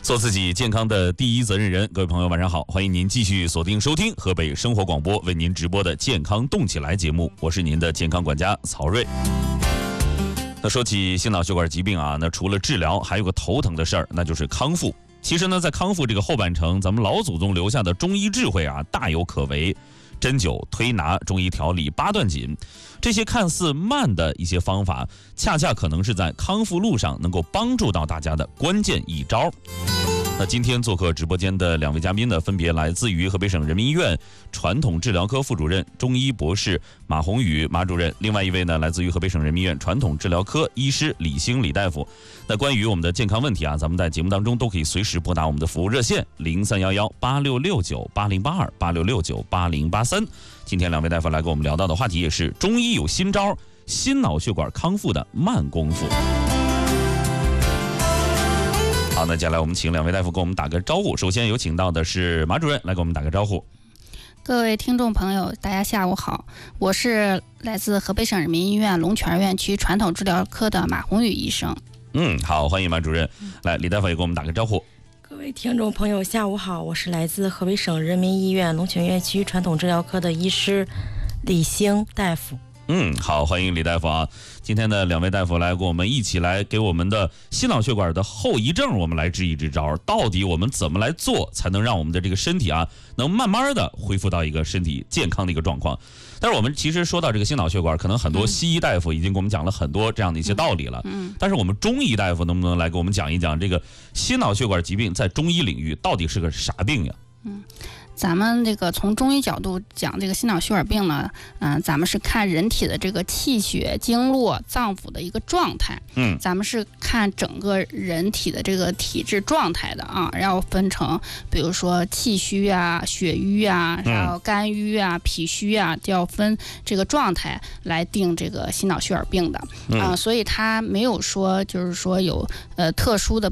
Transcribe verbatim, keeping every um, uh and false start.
做自己健康的第一责任人。各位朋友晚上好，欢迎您继续锁定收听河北生活广播为您直播的健康动起来节目，我是您的健康管家曹瑞。那说起心脑血管疾病啊，那除了治疗还有个头疼的事儿，那就是康复。其实呢，在康复这个后半程，咱们老祖宗留下的中医智慧啊大有可为，针灸、推拿、中医调理、八段锦，这些看似慢的一些方法，恰恰可能是在康复路上能够帮助到大家的关键一招。那今天做客直播间的两位嘉宾呢，分别来自于河北省人民医院传统治疗科副主任、中医博士马宏宇马主任，另外一位呢，来自于河北省人民医院传统治疗科医师李兴李大夫。那关于我们的健康问题啊，咱们在节目当中都可以随时拨打我们的服务热线零三幺幺八六六九八零八二八六六九八零八三。今天两位大夫来跟我们聊到的话题也是中医有新招，心脑血管康复的慢功夫。好，那接下来我们请两位大夫跟我们打个招呼。首先有请到的是马主任来给我们打个招呼。 各位听众朋友，大家下午好，我是来自河北省人民医院龙泉院区传统治疗科的马宏宇医生。 嗯，好，欢迎马主任。来，李大夫也给我们打个招呼。 各位听众朋友，下午好，我是来自河北省人民医院龙泉院区传统治疗科的医师李兴大夫。 嗯，好，欢迎李大夫啊！今天的两位大夫来跟我们一起来给我们的心脑血管的后遗症，我们来支一支招。到底我们怎么来做，才能让我们的这个身体啊，能慢慢的恢复到一个身体健康的一个状况？但是我们其实说到这个心脑血管，可能很多西医大夫已经给我们讲了很多这样的一些道理了。嗯，但是我们中医大夫能不能来给我们讲一讲这个心脑血管疾病在中医领域到底是个啥病呀？ 嗯。咱们这个从中医角度讲这个心脑血管病呢，嗯、呃，咱们是看人体的这个气血经络脏腑的一个状态，嗯，咱们是看整个人体的这个体质状态的啊，要分成比如说气虚啊、血瘀啊，然后肝郁啊、脾虚啊，就要分这个状态来定这个心脑血管病的啊、呃，所以它没有说就是说有呃特殊的